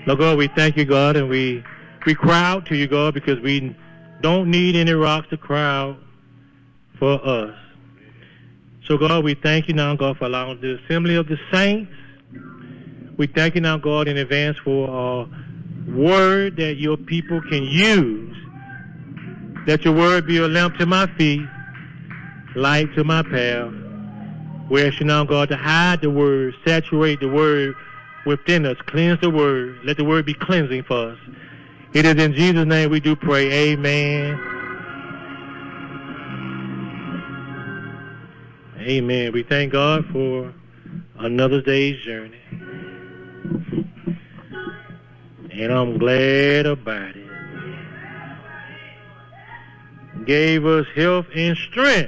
Lord God, we thank you, God, and we cry out to you, God, because we don't need any rocks to cry out for us. So, God, we thank you now, God, for allowing the assembly of the saints. We thank you now, God, in advance for a word that your people can use, that your word be a lamp to my feet, light to my path. We ask you now, God, to hide the word, saturate the word within us, cleanse the word, let the word be cleansing for us. It is in Jesus' name we do pray. Amen. Amen. We thank God for another day's journey. And I'm glad about it. Gave us health and strength.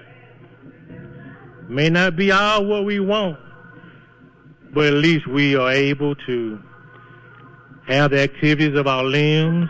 May not be all what we want, but at least we are able to have the activities of our limbs.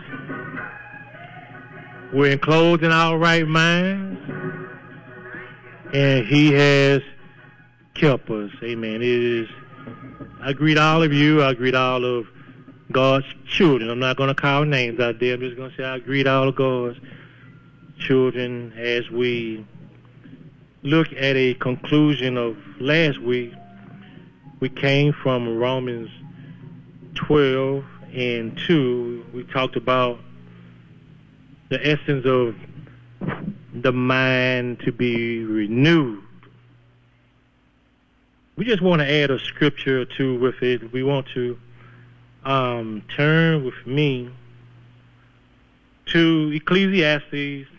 We're enclosed in our right minds. And he has kept us. Amen. I greet all of you. I greet all of God's children. I'm not going to call names out there. I'm just going to say I greet all of God's children as we look at a conclusion of last week. We came from Romans 12 and 2. We talked about the essence of the mind to be renewed. We just want to add a scripture or two with it. We want to turn with me to Ecclesiastes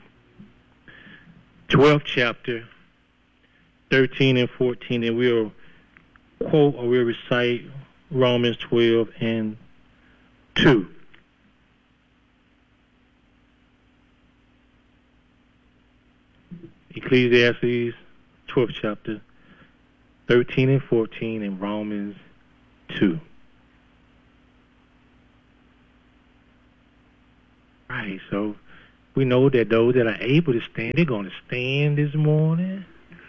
12th chapter 13 and 14, and we'll quote or we'll recite Romans 12 and 2. Ecclesiastes 12th chapter 13 and 14 and Romans 2. Right, so we know that those that are able to stand, they're going to stand this morning.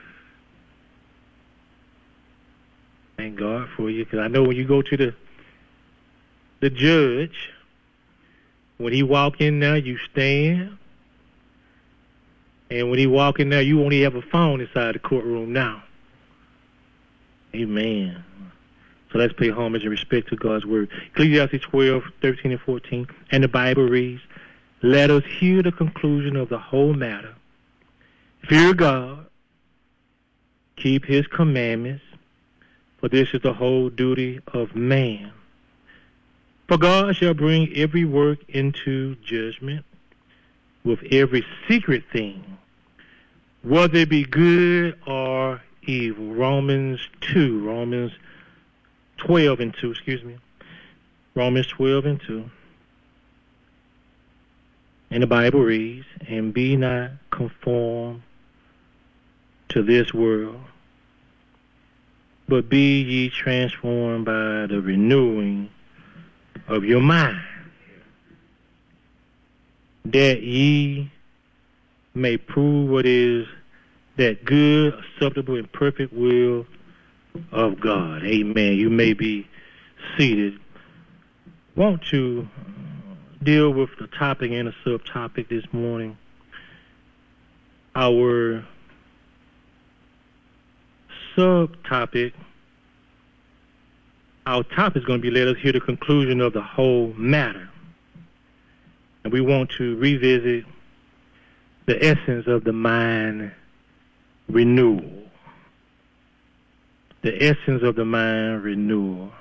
Thank God for you, because I know when you go to the judge, when he walk in there, you stand. And when he walk in there, you only have a phone inside the courtroom now. Amen. So let's pay homage and respect to God's word. Ecclesiastes 12, 13 and 14. And the Bible reads, "Let us hear the conclusion of the whole matter. Fear God, keep his commandments, for this is the whole duty of man. For God shall bring every work into judgment with every secret thing, whether it be good or evil." Romans 12 and 2, Romans 12 and 2. And the Bible reads, "And be not conformed to this world, but be ye transformed by the renewing of your mind, that ye may prove what is that good, acceptable, and perfect will of God." Amen. You may be seated. Want to deal with the topic and a subtopic this morning. Our subtopic, our topic is going to be, let us hear the conclusion of the whole matter. And we want to revisit the essence of the mind renewal. The essence of the mind renewal.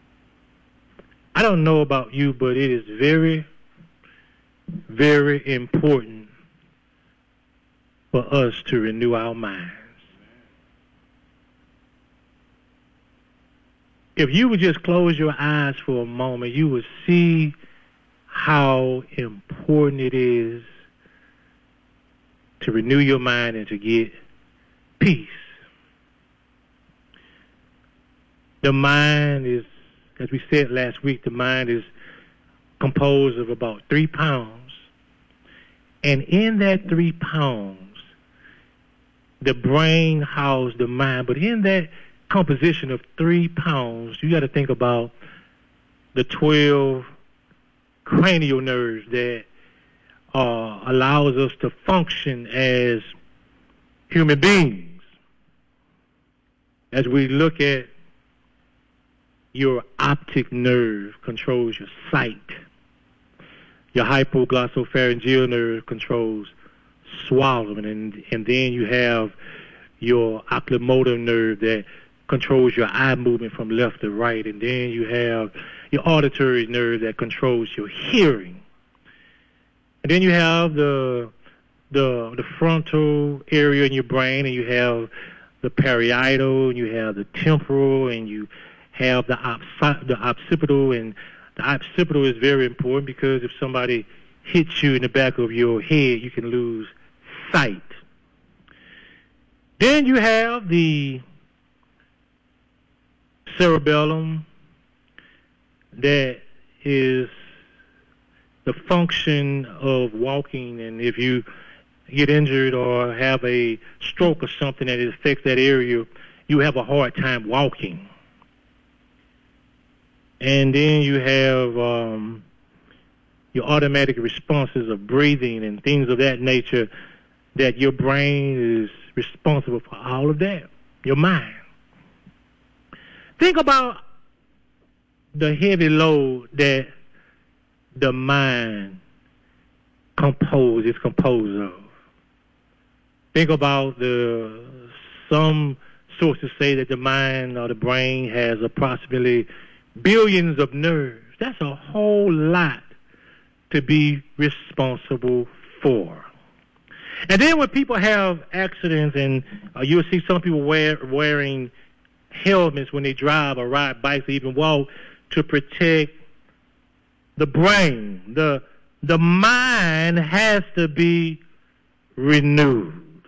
I don't know about you, but it is very, very important for us to renew our minds. If you would just close your eyes for a moment, you would see how important it is to renew your mind and to get peace. The mind is, as we said last week, the mind is composed of about 3 pounds. And in that 3 pounds, the brain houses the mind. But in that composition of 3 pounds, you got to think about the 12 cranial nerves that allows us to function as human beings. As we look at your optic nerve controls your sight. Your hypoglossopharyngeal nerve controls swallowing, and then you have your oculomotor nerve that controls your eye movement from left to right, and then you have your auditory nerve that controls your hearing. And then you have the frontal area in your brain, and you have the parietal, and you have the temporal, and you have the occipital. And the occipital is very important because if somebody hits you in the back of your head, you can lose sight. Then you have the cerebellum, that is the function of walking, and if you get injured or have a stroke or something that affects that area, you have a hard time walking. And then you have your automatic responses of breathing and things of that nature, that your brain is responsible for all of that, your mind. Think about the heavy load that the mind is composed of. Think about some sources say that the mind or the brain has approximately billions of nerves. That's a whole lot to be responsible for. And then when people have accidents, and you'll see some people wearing helmets when they drive or ride bikes or even walk to protect the brain. The mind has to be renewed.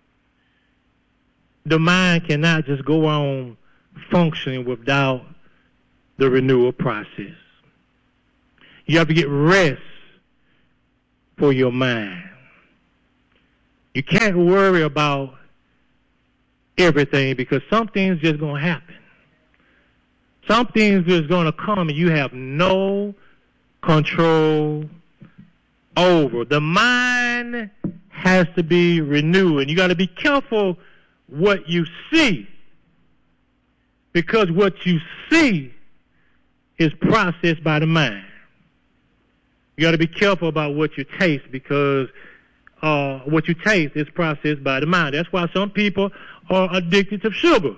The mind cannot just go on functioning without the renewal process. You have to get rest for your mind. You can't worry about everything because some things just going to happen. Some things just going to come and you have no control over. The mind has to be renewed, and you got to be careful what you see, because what you see is processed by the mind. You got to be careful about what you taste, because what you taste is processed by the mind. That's why some people are addicted to sugar.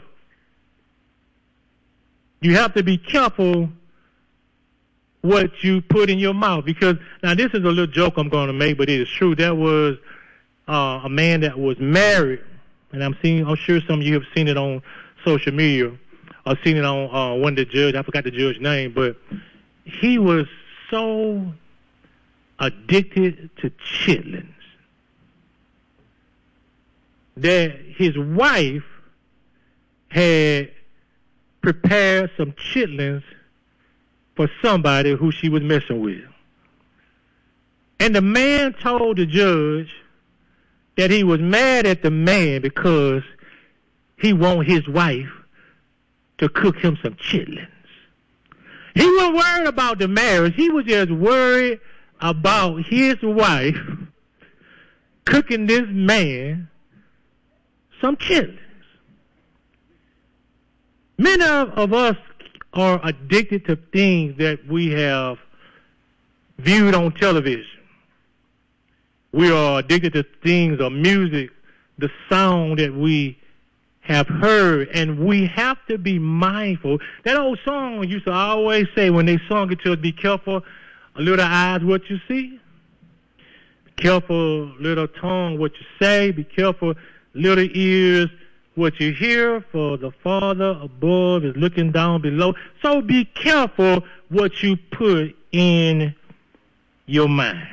You have to be careful what you put in your mouth, because now this is a little joke I'm going to make, but it is true. There was a man that was married, and I'm sure some of you have seen it on social media or seen it on one of the judges. I forgot the judge's name, but he was so addicted to chitlins that his wife had prepared some chitlins for somebody who she was messing with. And the man told the judge that he was mad at the man because he wanted his wife to cook him some chitlins. He wasn't worried about the marriage. He was just worried about his wife cooking this man some chitlins. Many of us are addicted to things that we have viewed on television. We are addicted to things or music, the sound that we have heard, and we have to be mindful. That old song used to always say when they sung it to us, be careful, little eyes, what you see. Be careful, little tongue, what you say. Be careful, little ears, what you hear, for the Father above is looking down below. So be careful what you put in your mind.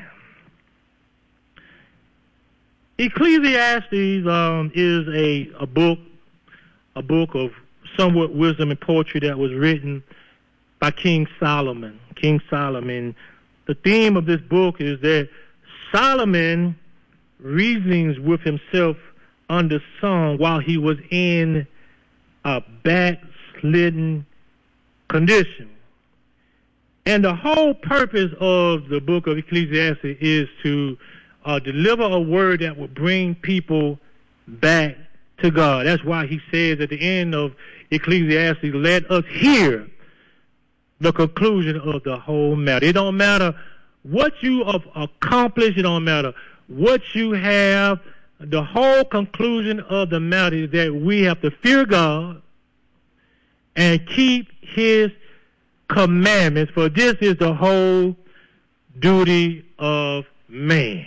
Ecclesiastes is a book of somewhat wisdom and poetry that was written by King Solomon. King Solomon. The theme of this book is that Solomon reasons with himself under sun while he was in a backslidden condition. And the whole purpose of the book of Ecclesiastes is to deliver a word that will bring people back to God. That's why he says at the end of Ecclesiastes, let us hear the conclusion of the whole matter. It don't matter what you have accomplished. It don't matter what you have. The whole conclusion of the matter is that we have to fear God and keep his commandments, for this is the whole duty of man.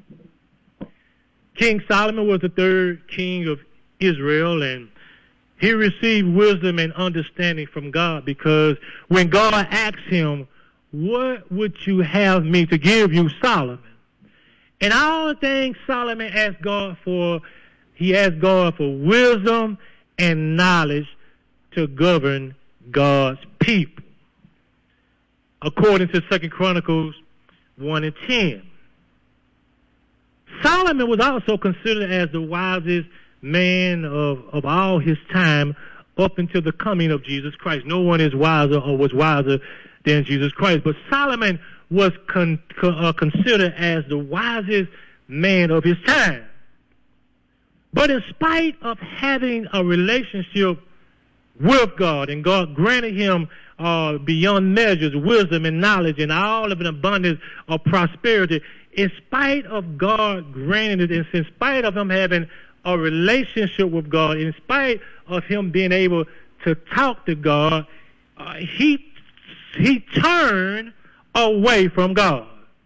King Solomon was the third king of Israel, and he received wisdom and understanding from God, because when God asked him, what would you have me to give you, Solomon? And all the things Solomon asked God for, he asked God for wisdom and knowledge to govern God's people, according to 2 Chronicles 1:10. Solomon was also considered as the wisest man of all his time up until the coming of Jesus Christ. No one is wiser or was wiser than Jesus Christ. But Solomon was considered as the wisest man of his time. But in spite of having a relationship with God, and God granted him beyond measures wisdom and knowledge and all of an abundance of prosperity, in spite of God granting it, and in spite of him having a relationship with God, in spite of him being able to talk to God, he turned away from God.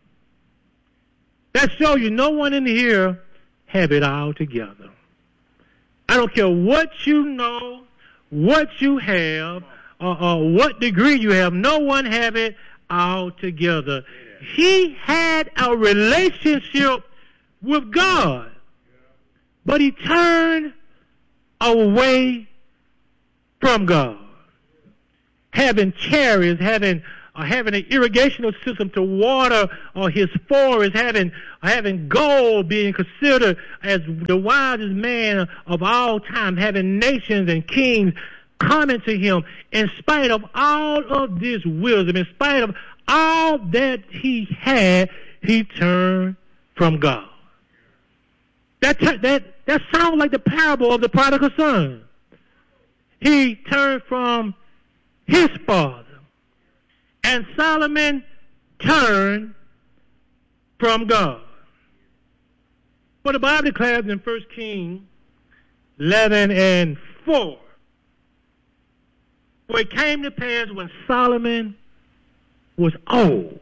That shows you no one in here have it all together. I don't care what you know, what you have, or what degree you have. No one have it all together. He had a relationship with God, but he turned away from God. Having chariots, having an irrigational system to water his forest, having gold, being considered as the wisest man of all time, having nations and kings coming to him. In spite of all of this wisdom, in spite of all that he had, he turned from God. That sounds like the parable of the prodigal son. He turned from his father. And Solomon turned from God. But the Bible declares in 1 Kings 11:4, for it came to pass when Solomon was old,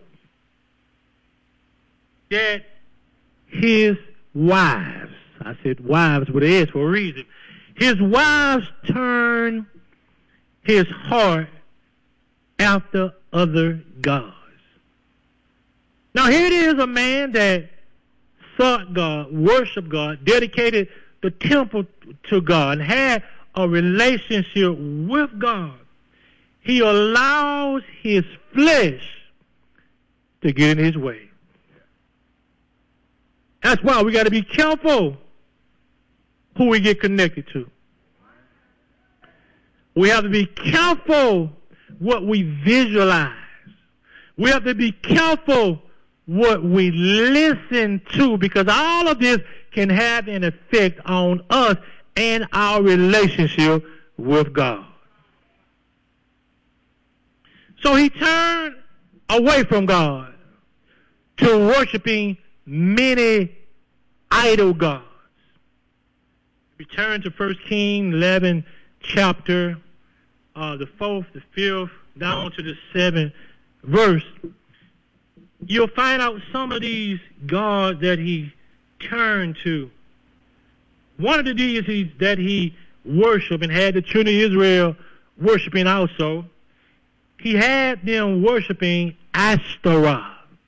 that his wives, I said wives with an S for a reason, his wives turned his heart after other gods. Now here it is, a man that sought God, worshiped God, dedicated the temple to God, and had a relationship with God. He allows his flesh to get in his way. That's why we got to be careful who we get connected to. We have to be careful what we visualize. We have to be careful what we listen to, because all of this can have an effect on us and our relationship with God. So he turned away from God to worshiping many idol gods. Return to 1 Kings 11 chapter, the 4th, the 5th, down to the 7th verse. You'll find out some of these gods that he turned to. One of the deities that he worshiped and had the children of Israel worshiping also, he had them worshiping Ashtoreth.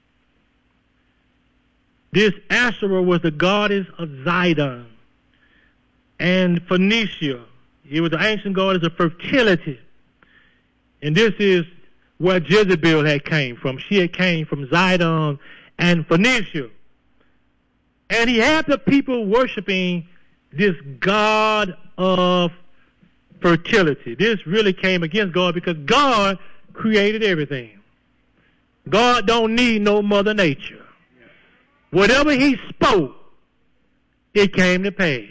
This Ashtoreth was the goddess of Zidon and Phoenicia. It was the ancient goddess of fertility. And this is where Jezebel had came from. She had came from Zidon and Phoenicia. And he had the people worshiping this god of fertility. This really came against God, because God created everything. God don't need no Mother Nature. Whatever he spoke, it came to pass.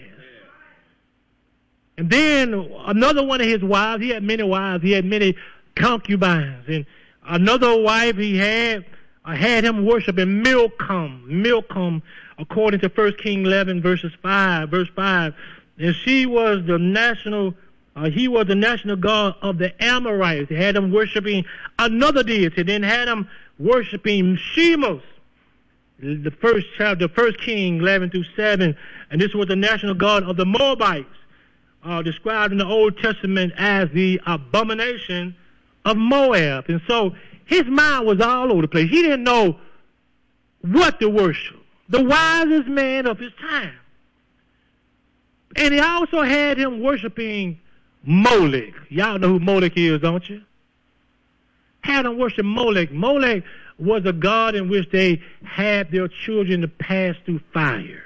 And then another one of his wives, he had many wives, he had many concubines. And another wife he had him worshiping Milcom, according to 1 Kings 11, verse 5. And she was the national, he was the national god of the Amorites. He had him worshiping another deity, then had him worshiping Shemos. The first chapter, 1 Kings 11 through 7, and this was the national god of the Moabites, described in the Old Testament as the abomination of Moab. And so his mind was all over the place. He didn't know what to worship. The wisest man of his time. And he also had him worshiping Molech. Y'all know who Molech is, don't you? Had him worship Molech. Molech was a god in which they had their children to pass through fire.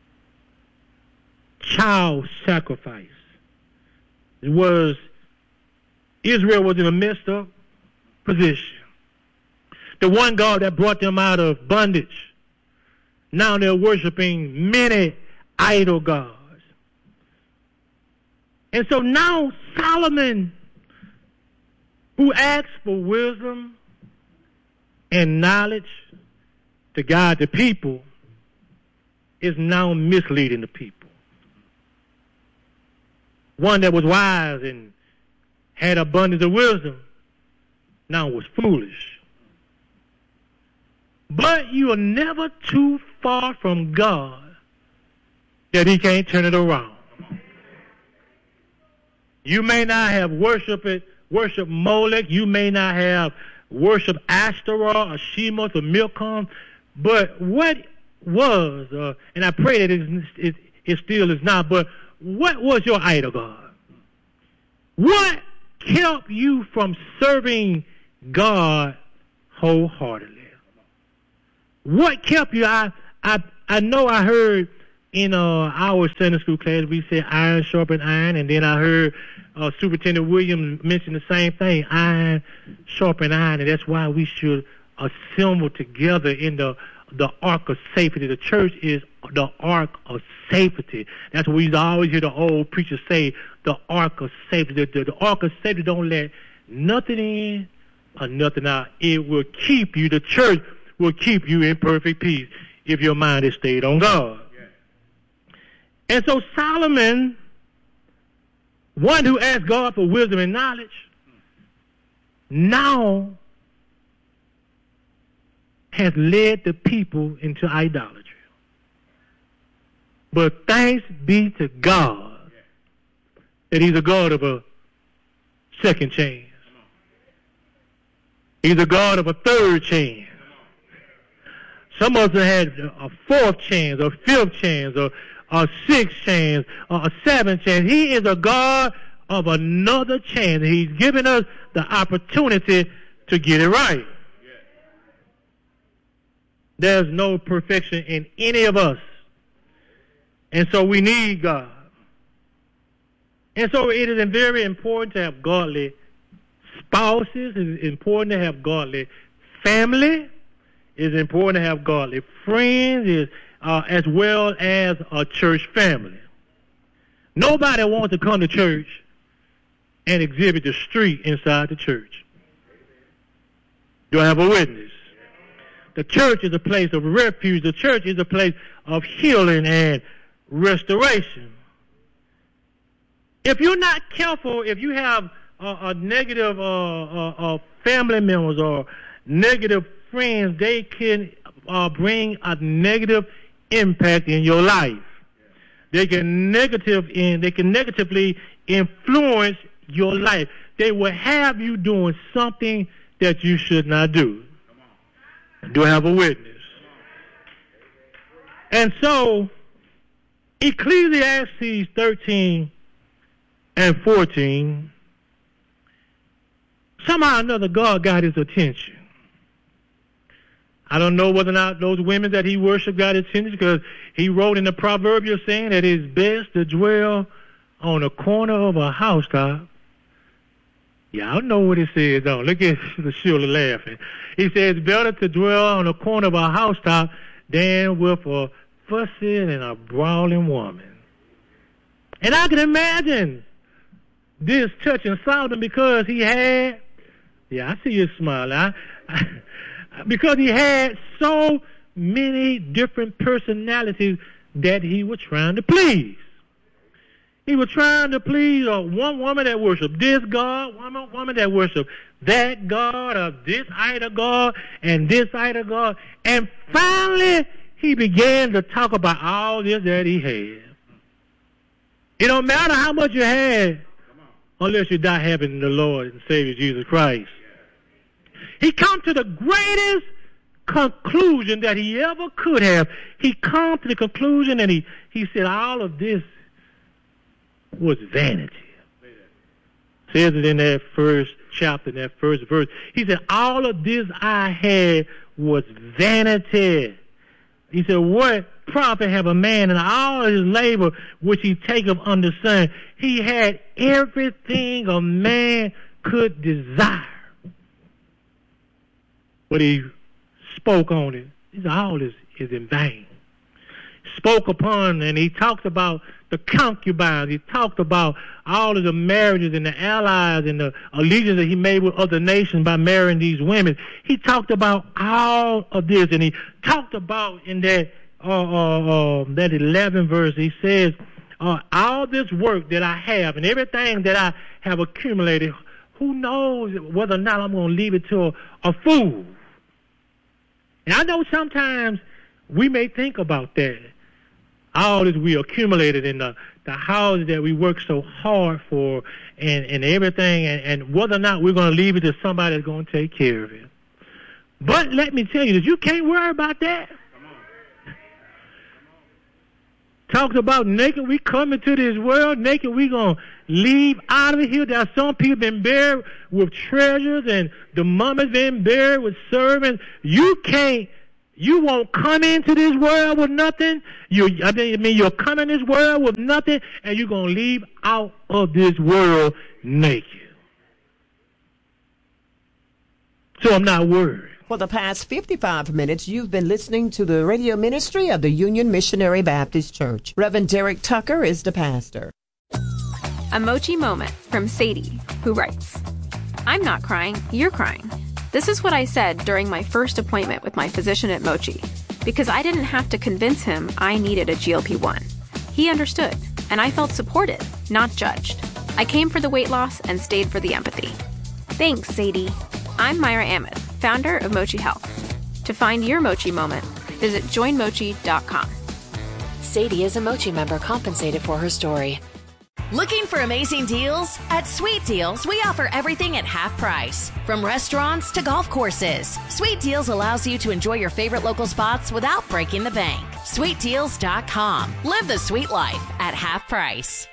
Child sacrifice. Israel was in a messed up position. The one God that brought them out of bondage, now they're worshiping many idol gods. And so now Solomon, who asked for wisdom and knowledge to guide the people, is now misleading the people. One that was wise and had abundance of wisdom now was foolish. But you are never too far from God that he can't turn it around. You may not have worshiped Molech. You may not have worshiped Ashtaroth or Shemos or Milcom. But what was, and I pray that it still is not, but what was your idol God? What kept you from serving God wholeheartedly? What kept you? I know I heard in our Sunday school class we said iron sharpen iron, and then I heard Superintendent Williams mention the same thing, iron sharpen iron, and that's why we should assemble together in the ark of safety. The church is the ark of safety. That's what we always hear the old preachers say, the ark of safety. The ark of safety don't let nothing in or nothing out. It will keep you, the church will keep you in perfect peace if your mind is stayed on God. Yeah. And so Solomon, one who asked God for wisdom and knowledge, now has led the people into idolatry. But thanks be to God that he's a God of a second chance. He's a God of a third chance. Some of us had a fourth chance, a fifth chance, or a sixth chance, or a seventh chance. He is a God of another chance. He's given us the opportunity to get it right. There's no perfection in any of us. And so we need God. And so it is very important to have godly spouses. It's important to have godly family. It's important to have godly friends, as well as a church family. Nobody wants to come to church and exhibit the street inside the church. Do I have a witness? The church is a place of refuge. The church is a place of healing and restoration. If you're not careful, if you have a negative family members or negative friends, they can bring a negative impact in your life. They can negatively influence your life. They will have you doing something that you should not do. Do I have a witness? And so, Ecclesiastes 13 and 14, somehow or another God got his attention. I don't know whether or not those women that he worshiped got his attention, because he wrote in the proverbial saying that it's best to dwell on a corner of a housetop Y'all know what it says, don't? Look at Shirley laughing. He says, better to dwell on the corner of a housetop than with a fussy and a brawling woman. And I can imagine this touching Solomon because he had, I see you smiling, because he had so many different personalities that he was trying to please. He was trying to please one woman that worshiped this God, one woman that worshiped that God, or this idol God, and this idol God. And finally, he began to talk about all this that he had. It don't matter how much you had unless you die having the Lord and Savior Jesus Christ. He come to the greatest conclusion that he ever could have. He come to the conclusion and he said all of this was vanity. Says it in that first chapter, in that first verse. He said, all of this I had was vanity. He said, what profit have a man in all his labor which he taketh under sun? He had everything a man could desire. But he spoke on it. He said, all this is in vain. Spoke upon, and he talked about the concubines. He talked about all of the marriages and the allies and the allegiance that he made with other nations by marrying these women. He talked about all of this, and he talked about in that 11th verse, he says, all this work that I have and everything that I have accumulated, who knows whether or not I'm going to leave it to a fool. And I know sometimes we may think about that. All this we accumulated in the houses that we work so hard for and everything, and whether or not we're going to leave it to somebody that's going to take care of it. But let me tell you this, you can't worry about that. Talks about naked we come into this world, naked we going to leave out of here. There are some people been buried with treasures and the mummies been buried with servants. You won't come into this world with nothing. You'll come in this world with nothing, and you're going to leave out of this world naked. So I'm not worried. For the past 55 minutes, you've been listening to the radio ministry of the Union Missionary Baptist Church. Reverend Derek Tucker is the pastor. A Mochi moment from Sadie, who writes, I'm not crying, you're crying. This is what I said during my first appointment with my physician at Mochi, because I didn't have to convince him I needed a GLP-1. He understood, and I felt supported, not judged. I came for the weight loss and stayed for the empathy. Thanks, Sadie. I'm Myra Ahmed, founder of Mochi Health. To find your Mochi moment, visit joinmochi.com. Sadie is a Mochi member compensated for her story. Looking for amazing deals? At Sweet Deals, we offer everything at half price. From restaurants to golf courses, Sweet Deals allows you to enjoy your favorite local spots without breaking the bank. SweetDeals.com. Live the sweet life at half price.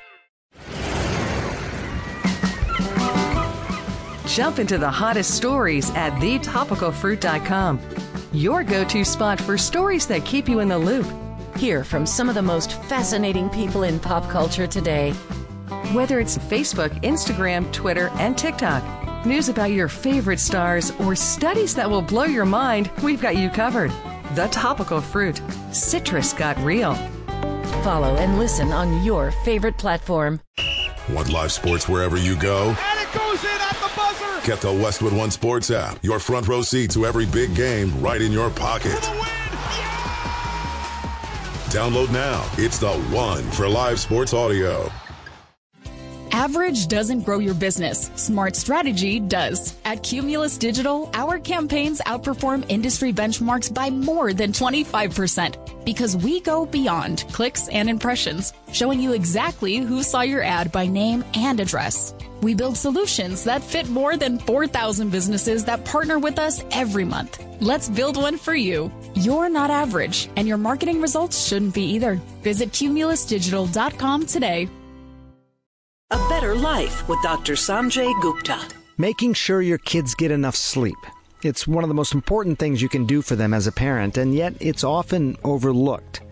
Jump into the hottest stories at thetopicalfruit.com. Your go-to spot for stories that keep you in the loop. Hear from some of the most fascinating people in pop culture today. Whether it's Facebook, Instagram, Twitter, and TikTok, news about your favorite stars, or studies that will blow your mind, we've got you covered. The Topical Fruit. Citrus got real. Follow and listen on your favorite platform. Want live sports wherever you go? And it goes in at the buzzer! Get the Westwood One Sports app. Your front row seat to every big game right in your pocket. For the win! Yeah! Download now. It's the one for live sports audio. Average doesn't grow your business. Smart strategy does. At Cumulus Digital, our campaigns outperform industry benchmarks by more than 25% because we go beyond clicks and impressions, showing you exactly who saw your ad by name and address. We build solutions that fit more than 4,000 businesses that partner with us every month. Let's build one for you. You're not average, and your marketing results shouldn't be either. Visit cumulusdigital.com today. A Better Life with Dr. Sanjay Gupta. Making sure your kids get enough sleep. It's one of the most important things you can do for them as a parent, and yet it's often overlooked.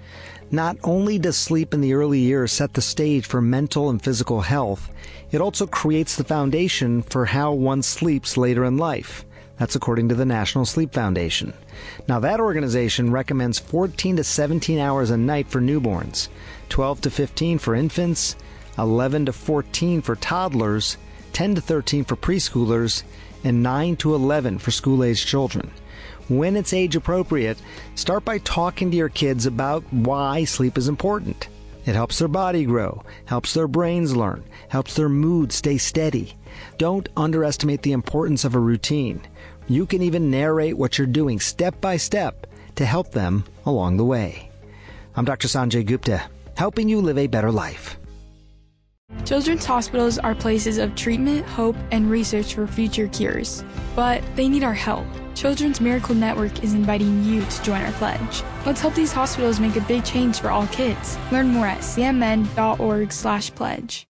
Not only does sleep in the early years set the stage for mental and physical health, it also creates the foundation for how one sleeps later in life. That's according to the National Sleep Foundation. Now, that organization recommends 14 to 17 hours a night for newborns, 12 to 15 for infants, 11 to 14 for toddlers, 10 to 13 for preschoolers, and 9 to 11 for school-aged children. When it's age appropriate, start by talking to your kids about why sleep is important. It helps their body grow, helps their brains learn, helps their mood stay steady. Don't underestimate the importance of a routine. You can even narrate what you're doing step by step to help them along the way. I'm Dr. Sanjay Gupta, helping you live a better life. Children's hospitals are places of treatment, hope, and research for future cures. But they need our help. Children's Miracle Network is inviting you to join our pledge. Let's help these hospitals make a big change for all kids. Learn more at cmn.org/pledge.